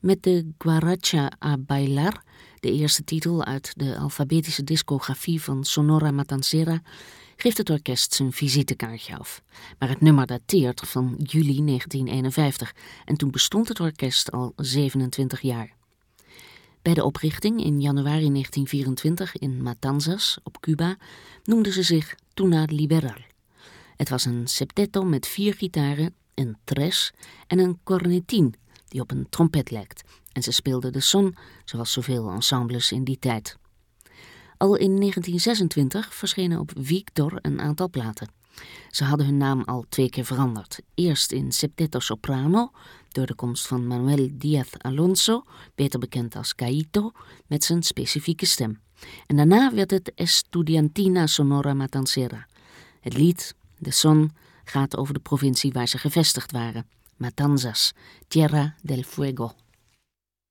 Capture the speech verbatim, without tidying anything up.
Met de Guaracha a Bailar, de eerste titel uit de alfabetische discografie van Sonora Matancera, geeft het orkest zijn visitekaartje af. Maar het nummer dateert van juli negentien eenenvijftig en toen bestond het orkest al zevenentwintig jaar. Bij de oprichting in januari negentien vierentwintig in Matanzas op Cuba noemden ze zich Tuna Liberal. Het was een septetto met vier gitaren, een tres en een cornetin die op een trompet lijkt. En ze speelden de son, zoals zoveel ensembles in die tijd. Al in negentien zesentwintig verschenen op Victor een aantal platen. Ze hadden hun naam al twee keer veranderd. Eerst in septetto soprano, door de komst van Manuel Díaz Alonso, beter bekend als Caíto, met zijn specifieke stem. En daarna werd het Estudiantina Sonora Matancera. Het lied, de son, gaat over de provincie waar ze gevestigd waren. Matanzas, Tierra del Fuego.